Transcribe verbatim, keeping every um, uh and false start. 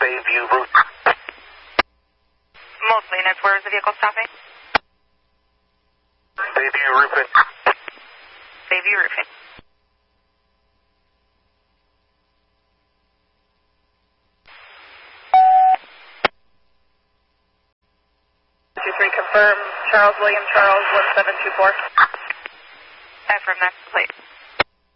Bayview Roof. Multiple units, where is the vehicle stopping? Bayview Roofing. Bayview Roofing. two three, confirm Charles William Charles one seven two four. Affirm, that's the plate.